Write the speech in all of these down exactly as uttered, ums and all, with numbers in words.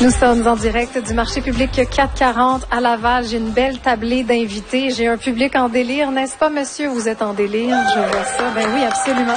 Nous sommes en direct du marché public quatre cent quarante à Laval. J'ai une belle tablée d'invités. J'ai un public en délire, n'est-ce pas, monsieur? Vous êtes en délire, je vois ça. Ben oui, absolument.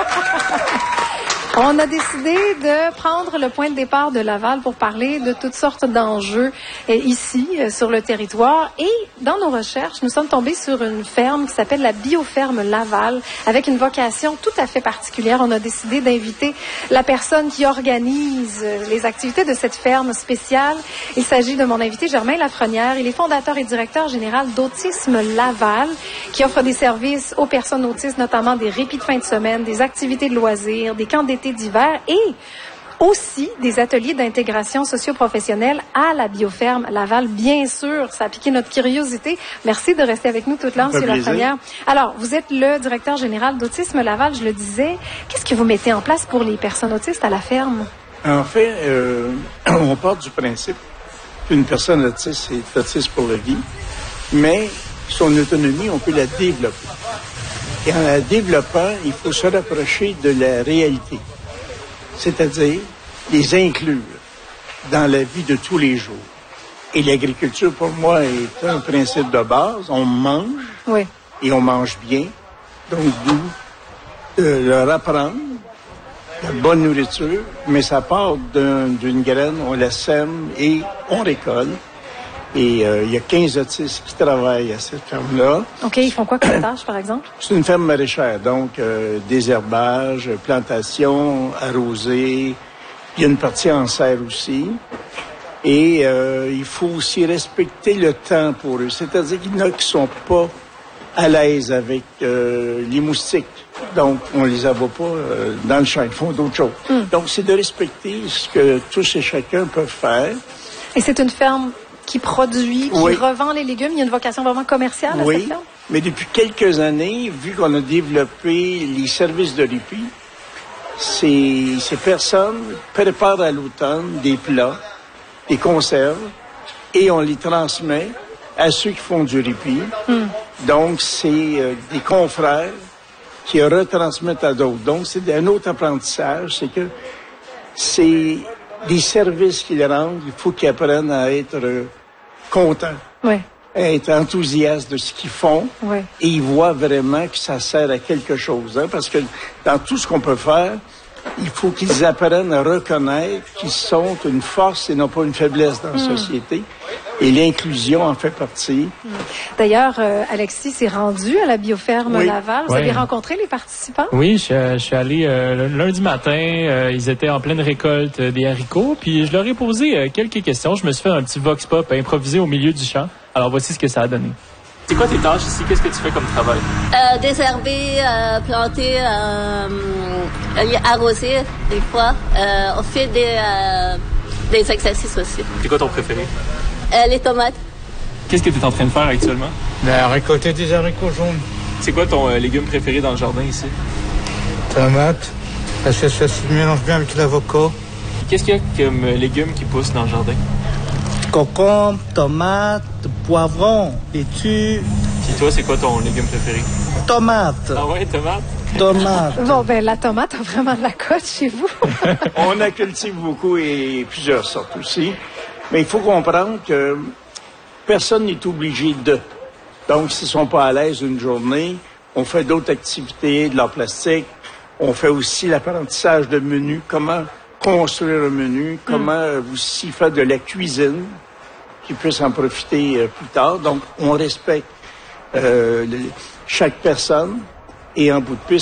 On a décidé de prendre le point de départ de Laval pour parler de toutes sortes d'enjeux ici, sur le territoire. Et dans nos recherches, nous sommes tombés sur une ferme qui s'appelle la Bioferme Laval, avec une vocation tout à fait particulière. On a décidé d'inviter la personne qui organise les activités de cette ferme spéciale. Il s'agit de mon invité Germain Lafrenière. Il est fondateur et directeur général d'Autisme Laval, qui offre des services aux personnes autistes, notamment des répits de fin de semaine, des activités de loisirs, des camps d'été d'hiver et aussi des ateliers d'intégration socio-professionnelle à la Bioferme Laval. Bien sûr, ça a piqué notre curiosité. Merci de rester avec nous toute l'heure, M. Lafrenière. Alors, vous êtes le directeur général d'Autisme Laval, je le disais. Qu'est-ce que vous mettez en place pour les personnes autistes à la ferme? En fait, euh, on part du principe qu'une personne autiste est autiste pour la vie, mais son autonomie, on peut la développer. Et en la développant, il faut se rapprocher de la réalité, c'est-à-dire les inclure dans la vie de tous les jours. Et l'agriculture, pour moi, est un principe de base. On mange, oui, et on mange bien. Donc, d'où de leur apprendre la bonne nourriture, mais ça part d'un, d'une graine, on la sème et on récolte. Et euh, il y a quinze autistes qui travaillent à cette ferme-là. OK, ils font quoi comme tâche, par exemple? C'est une ferme maraîchère, donc euh, désherbage, plantation, arrosée. Il y a une partie en serre aussi. Et euh, il faut aussi respecter le temps pour eux. C'est-à-dire qu'il y en a qui sont pas à l'aise avec euh, les moustiques. Donc, on les abat pas euh, dans le champ. Ils font d'autres choses. Mm. Donc, c'est de respecter ce que tous et chacun peuvent faire. Et c'est une ferme qui produit, qui oui. revend les légumes. Il y a une vocation vraiment commerciale à oui, cette ferme? Mais depuis quelques années, vu qu'on a développé les services de répit, ces, ces personnes préparent à l'automne des plats, des conserves, et on les transmet à ceux qui font du répit. Mm. Donc, c'est euh, des confrères qui retransmettent à d'autres. Donc, c'est un autre apprentissage, c'est que c'est des services qu'ils rendent, il faut qu'ils apprennent à être euh, contents, oui. à être enthousiastes de ce qu'ils font, oui. et ils voient vraiment que ça sert à quelque chose. Hein, parce que dans tout ce qu'on peut faire, il faut qu'ils apprennent à reconnaître qu'ils sont une force et non pas une faiblesse dans la mmh. société. Et l'inclusion en fait partie. Mmh. D'ailleurs, euh, Alexis s'est rendu à la Bioferme oui. Laval. Vous oui. avez rencontré les participants? Oui, je, je suis allé euh, lundi matin. Euh, ils étaient en pleine récolte euh, des haricots. Puis je leur ai posé euh, quelques questions. Je me suis fait un petit vox pop improvisé au milieu du champ. Alors voici ce que ça a donné. C'est quoi tes tâches ici? Qu'est-ce que tu fais comme travail? Euh, désherber, euh, planter, euh, arroser des fois. Euh, on fait des, euh, des exercices aussi. C'est quoi ton préféré? Euh, les tomates. Qu'est-ce que tu es en train de faire actuellement? Ben, récolter des haricots jaunes. C'est quoi ton euh, légume préféré dans le jardin ici? Tomates, parce que ça se mélange bien avec l'avocat. Qu'est-ce qu'il y a comme euh, légumes qui poussent dans le jardin? Concombre, tomates, poivrons, laitue. Puis toi, c'est quoi ton légume préféré? Tomate. Ah ouais, tomate? Tomate. Bon, ben la tomate a vraiment de la cote chez vous. On en cultive beaucoup et plusieurs sortes aussi. Mais il faut comprendre que personne n'est obligé de. Donc, s'ils ne sont pas à l'aise une journée, on fait d'autres activités, de l'art plastique. On fait aussi l'apprentissage de menus, comment construire un menu, comment mm. aussi faire de la cuisine, qu'ils puissent en profiter euh, plus tard. Donc, on respecte euh, le, chaque personne et en bout de piste,